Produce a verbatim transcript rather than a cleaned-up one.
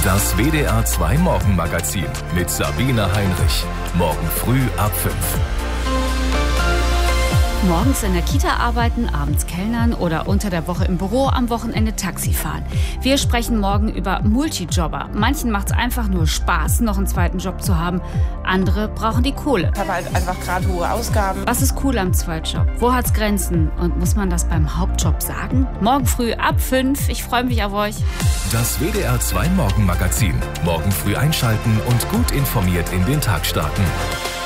Das W D R zwei Morgenmagazin mit Sabine Heinrich. Morgen früh ab fünf. Morgens in der Kita arbeiten, abends kellnern oder unter der Woche im Büro, am Wochenende Taxi fahren. Wir sprechen morgen über Multijobber. Manchen macht es einfach nur Spaß, noch einen zweiten Job zu haben. Andere brauchen die Kohle. Ich habe halt einfach gerade hohe Ausgaben. Was ist cool am Zweitjob? Wo hat's Grenzen? Und muss man das beim Hauptjob sagen? Morgen früh ab fünf. Ich freue mich auf euch. Das W D R zwei Morgenmagazin. Morgen früh einschalten und gut informiert in den Tag starten.